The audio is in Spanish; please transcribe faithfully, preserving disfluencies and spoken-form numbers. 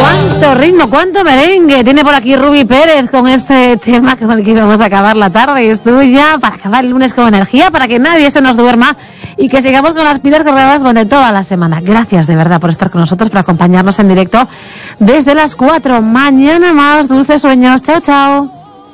Cuánto ritmo, cuánto merengue tiene por aquí Ruby Pérez con este tema con el que vamos a acabar la tarde. Es tuya para acabar el lunes con energía, para que nadie se nos duerma y que sigamos con las pilas cargadas durante toda la semana. Gracias de verdad por estar con nosotros, por acompañarnos en directo desde las cuatro. Mañana más, dulces sueños. Chao, chao.